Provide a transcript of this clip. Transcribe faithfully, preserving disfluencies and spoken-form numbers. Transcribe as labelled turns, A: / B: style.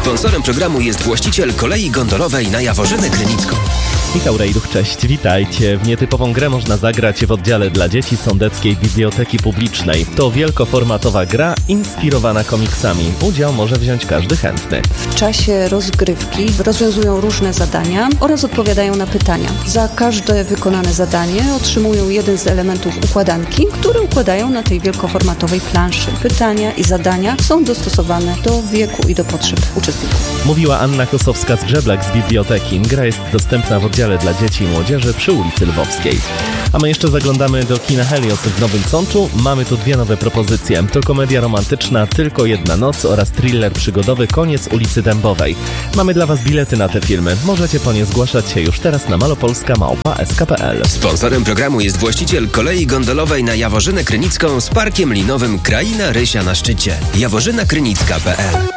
A: Sponsorem programu jest właściciel kolei gondolowej na Jaworzynę Krynicką.
B: Michał Rejduch, cześć, witajcie. W nietypową grę można zagrać w oddziale dla dzieci Sądeckiej Biblioteki Publicznej. To wielkoformatowa gra inspirowana komiksami. Udział może wziąć każdy chętny.
C: W czasie rozgrywki rozwiązują różne zadania oraz odpowiadają na pytania. Za każde wykonane zadanie otrzymują jeden z elementów układanki, które układają na tej wielkoformatowej planszy. Pytania i zadania są dostosowane do wieku i do potrzeb uczestników.
B: Mówiła Anna Kosowska-Zgrzeblak z biblioteki. Gra jest dostępna w oddziale dla dzieci i młodzieży przy ulicy Lwowskiej. A my jeszcze zaglądamy do kina Helios w Nowym Sączu. Mamy tu dwie nowe propozycje. To komedia romantyczna Tylko jedna noc oraz thriller przygodowy Koniec ulicy Dębowej. Mamy dla Was bilety na te filmy. Możecie po nie zgłaszać się już teraz na malopolska małpa s k kropka p l.
A: Sponsorem programu jest właściciel kolei gondolowej na Jaworzynę Krynicką z parkiem linowym Kraina Rysia na szczycie. jaworzyna krynicka kropka p l